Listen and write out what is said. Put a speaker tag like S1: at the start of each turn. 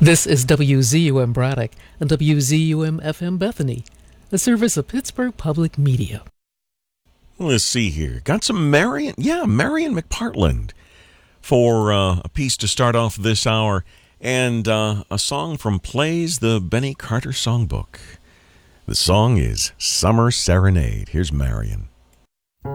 S1: This is WZUM Braddock and WZUM FM Bethany, a service of Pittsburgh Public Media.
S2: Let's see here. Got some Marion McPartland for a piece to start off this hour, and a song from Plays the Benny Carter Songbook. The song is Summer Serenade. Here's Marion.